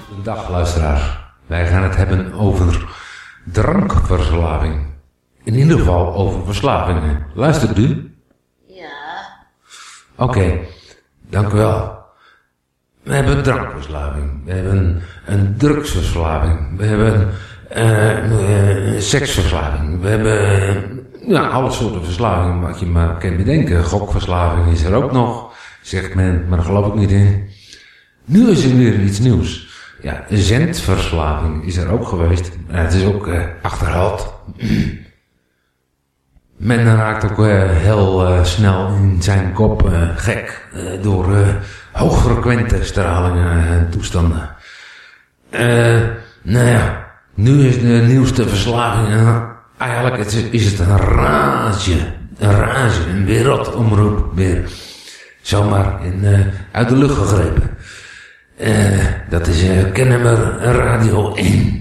Dag luisteraar. Wij gaan het hebben over drankverslaving. In ieder geval over verslavingen. Luistert u? Ja. Oké, dank u wel. We hebben een drankverslaving. We hebben een drugsverslaving. We hebben seksverslaving. We hebben alle soorten verslavingen wat je maar kan bedenken. Gokverslaving is er ook nog, zegt men, maar daar geloof ik niet in. Nu is er weer iets nieuws. Ja, zendverslaving is er ook geweest. Het is ook achterhaald. Men raakt ook heel snel in zijn kop gek door hoogfrequente stralingen en toestanden. Nu is de nieuwste verslaving eigenlijk is het een rage, een wereldomroep weer zomaar uit de lucht gegrepen. Dat is Kennemer Radio 1.